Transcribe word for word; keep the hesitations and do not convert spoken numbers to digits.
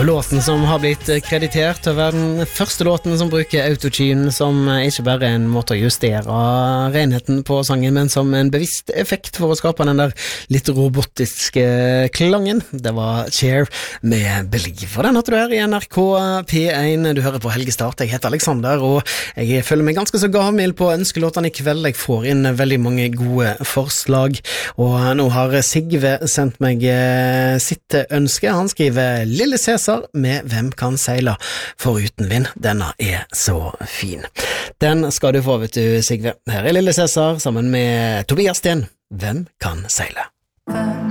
jo låten som har blitt kreditert til å være den første låten som bruker autotune, som ikke bare er en måte å justere renheten på sangen, men som en bevisst effekt for å skape den der litt robotiske klangen. Det var Cher med Believe, og den hadde du her i N R K P én. Du hører på Helgestart. Jeg heter Alexander, og jeg føler meg ganske så gavmild på ønskelåtene i kveld. Jeg får inn veldig mange gode forslag, og nå har Sigve sendt meg sitt ønske. Han skriver Lille Cæsar med Hvem kan seile foruten vind. Denne er så fin. Den skal du få, vet du, Sigve. Her er Lille Cæsar sammen med Tobias Sten. Hvem kan seile?